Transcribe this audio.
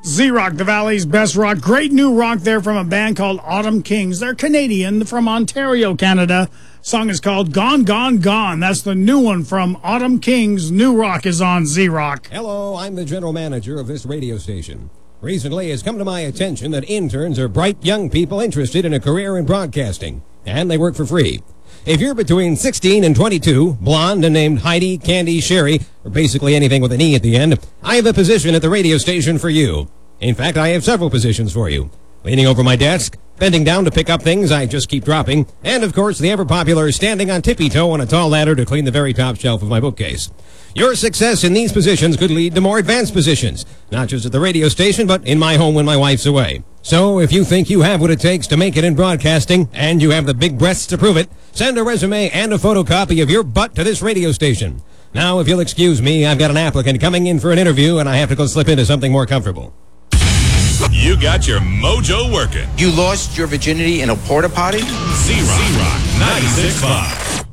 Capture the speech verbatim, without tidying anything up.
Z-Rock, the Valley's best rock. Great new rock there from a band called Autumn Kings. They're Canadian, from Ontario, Canada. Song is called Gone, Gone, Gone. That's the new one from Autumn Kings. New rock is on Z-Rock. Hello, I'm the general manager of this radio station. Recently, it's come to my attention that interns are bright young people interested in a career in broadcasting, and they work for free. If you're between sixteen and twenty-two, blonde and named Heidi, Candy, Sherry, or basically anything with an E at the end, I have a position at the radio station for you. In fact, I have several positions for you. Leaning over my desk, bending down to pick up things I just keep dropping, and of course the ever-popular standing on tippy-toe on a tall ladder to clean the very top shelf of my bookcase. Your success in these positions could lead to more advanced positions, not just at the radio station, but in my home when my wife's away. So if you think you have what it takes to make it in broadcasting, and you have the big breasts to prove it, send a resume and a photocopy of your butt to this radio station. Now, if you'll excuse me, I've got an applicant coming in for an interview, and I have to go slip into something more comfortable. You got your mojo working. You lost your virginity in a porta potty? Z-Rock, ninety-six point five.